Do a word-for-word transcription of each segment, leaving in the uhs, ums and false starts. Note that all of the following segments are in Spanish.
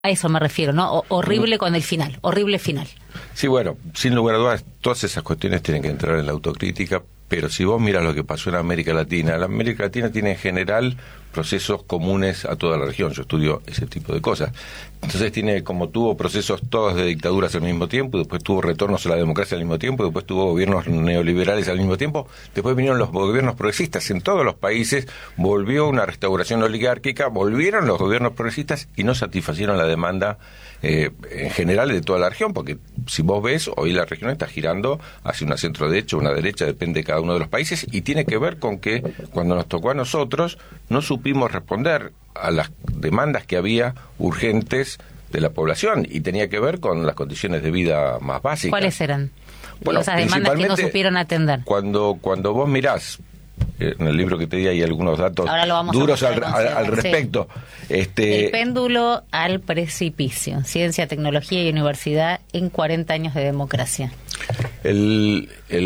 A eso me refiero, ¿no? O, horrible con el final, horrible final. Sí, bueno, sin lugar a dudas, todas esas cuestiones tienen que entrar en la autocrítica, pero si vos miras lo que pasó en América Latina, la América Latina tiene en general procesos comunes a toda la región. Yo estudio ese tipo de cosas. Entonces tiene, como tuvo procesos todos de dictaduras al mismo tiempo, después tuvo retornos a la democracia al mismo tiempo, después tuvo gobiernos neoliberales al mismo tiempo, después vinieron los gobiernos progresistas. En todos los países volvió una restauración oligárquica, volvieron los gobiernos progresistas y no satisfacieron la demanda eh, en general de toda la región, porque si vos ves, hoy la región está girando hacia una centro derecha, una derecha, depende de cada uno de los países, y tiene que ver con que cuando nos tocó a nosotros no supimos responder a las demandas que había urgentes de la población, y tenía que ver con las condiciones de vida más básicas. ¿Cuáles eran? Bueno, esas demandas que no supieron atender. Cuando, cuando vos mirás, eh, en el libro que te di hay algunos datos duros al, al, al respecto. Sí. Este, el péndulo al precipicio, ciencia, tecnología y universidad en cuarenta años de democracia. El,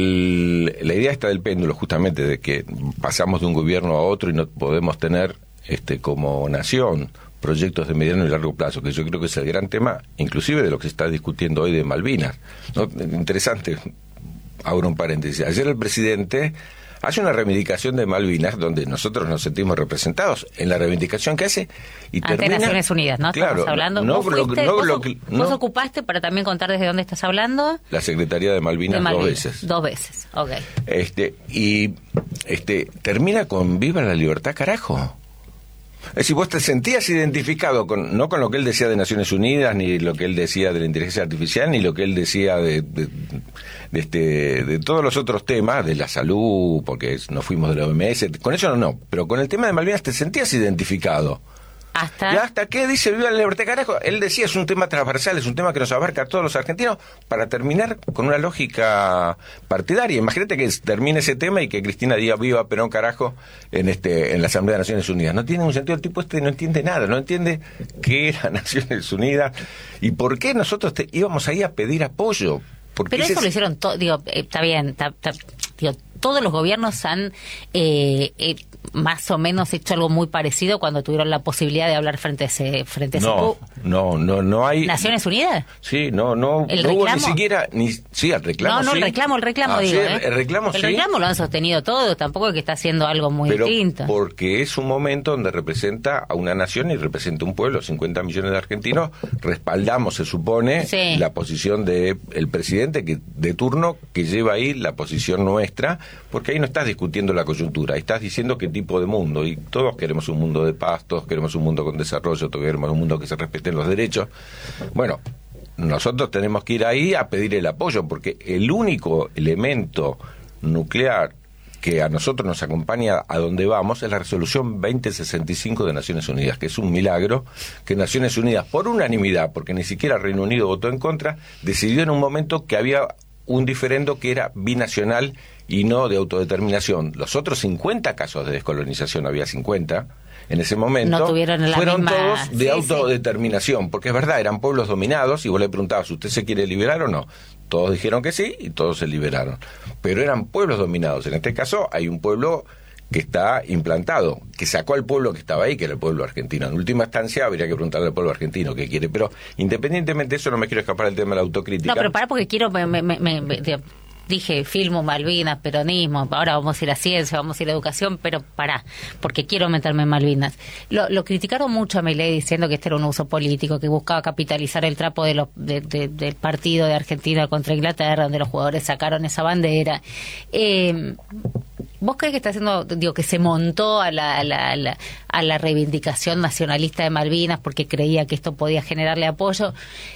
el, la idea está del péndulo, justamente, de que pasamos de un gobierno a otro y no podemos tener este como nación proyectos de mediano y largo plazo, que yo creo que es el gran tema, inclusive de lo que se está discutiendo hoy de Malvinas, ¿no? Interesante, abro un paréntesis. Ayer el presidente hace una reivindicación de Malvinas donde nosotros nos sentimos representados en la reivindicación que hace y ante termina, Naciones Unidas, ¿no? Claro, Estamos hablando. No, ¿Vos, fuiste, no, vos, lo que, no, vos ocupaste, para también contar desde dónde estás hablando, la Secretaría de Malvinas, de Malvinas dos veces. Dos veces, ok. Este, y este termina con viva la libertad, carajo. Es decir, vos te sentías identificado con, no con lo que él decía de Naciones Unidas, ni lo que él decía de la inteligencia artificial, ni lo que él decía de, de, de, este, de todos los otros temas, de la salud, porque nos fuimos de la O M S, con eso no, no, pero con el tema de Malvinas te sentías identificado. ¿Hasta? ¿Y hasta qué dice viva la libertad, carajo? Él decía, es un tema transversal, es un tema que nos abarca a todos los argentinos, para terminar con una lógica partidaria. Imagínate que termine ese tema y que Cristina diga viva Perón, carajo, en este en la Asamblea de Naciones Unidas. No tiene un sentido, el tipo este no entiende nada, no entiende qué era Naciones Unidas y por qué nosotros te, íbamos ahí a pedir apoyo. Pero eso es... lo hicieron todo, digo, eh, está bien, está, está, digo, todos los gobiernos han eh, eh, más o menos hecho algo muy parecido cuando tuvieron la posibilidad de hablar frente a ese frente a ese no, no, no, no hay. ¿Naciones Unidas? Sí, no, no, ¿El no hubo reclamo? ni siquiera, ni sí, el reclamo. No, no, sí. el reclamo, el reclamo, ah, digo, sí, ¿eh? El reclamo, el sí. reclamo lo han sostenido todos, tampoco es que está haciendo algo muy Pero distinto. Porque es un momento donde representa a una nación y representa un pueblo, cincuenta millones de argentinos, respaldamos, se supone, sí. la posición de el presidente que de turno que lleva ahí la posición nuestra, porque ahí no estás discutiendo la coyuntura, ahí estás diciendo qué tipo de mundo, y todos queremos un mundo de paz, todos queremos un mundo con desarrollo, todos queremos un mundo que se respeten los derechos. Bueno, nosotros tenemos que ir ahí a pedir el apoyo, porque el único elemento nuclear que a nosotros nos acompaña a donde vamos es la resolución veinte sesenta y cinco de Naciones Unidas, que es un milagro que Naciones Unidas, por unanimidad, porque ni siquiera Reino Unido votó en contra, decidió en un momento que había un diferendo que era binacional y no de autodeterminación. Los otros cincuenta casos de descolonización, había cincuenta en ese momento, no tuvieron la fueron misma... todos de sí, autodeterminación, sí. Porque es verdad, eran pueblos dominados y vos le preguntabas, ¿usted se quiere liberar o no? Todos dijeron que sí y todos se liberaron. Pero eran pueblos dominados. En este caso hay un pueblo que está implantado, que sacó al pueblo que estaba ahí, que era el pueblo argentino. En última instancia habría que preguntarle al pueblo argentino qué quiere, pero independientemente de eso no me quiero escapar del tema de la autocrítica. No, pero para porque quiero, me, me, me, me, dije, filmo, Malvinas, peronismo, ahora vamos a ir a ciencia, vamos a ir a educación, pero pará, porque quiero meterme en Malvinas. Lo, lo criticaron mucho a Milei diciendo que este era un uso político, que buscaba capitalizar el trapo de los, de, de, del partido de Argentina contra Inglaterra, donde los jugadores sacaron esa bandera. Eh... ¿Vos crees que está haciendo, digo, que se montó a la, a, la, a, la, a la reivindicación nacionalista de Malvinas porque creía que esto podía generarle apoyo?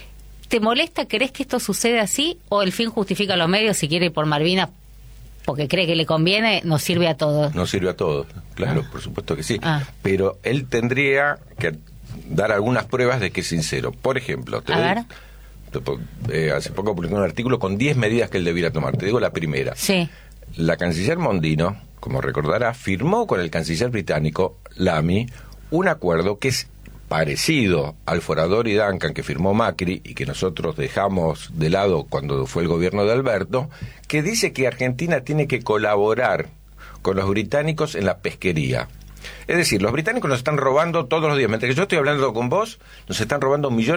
¿Te molesta? ¿Crees que esto sucede así? ¿O el fin justifica los medios? Si quiere ir por Malvinas porque cree que le conviene, nos sirve a todos. Nos sirve a todos, claro, ah. por supuesto que sí. Ah. Pero él tendría que dar algunas pruebas de que es sincero. Por ejemplo, te a doy, ver. Te, eh, hace poco publicó un artículo con diez medidas que él debiera tomar. Te digo la primera. Sí. La canciller Mondino, como recordará, firmó con el canciller británico, Lamy, un acuerdo que es parecido al Forador y Duncan que firmó Macri y que nosotros dejamos de lado cuando fue el gobierno de Alberto, que dice que Argentina tiene que colaborar con los británicos en la pesquería. Es decir, los británicos nos están robando todos los días. Mientras que yo estoy hablando con vos, nos están robando millones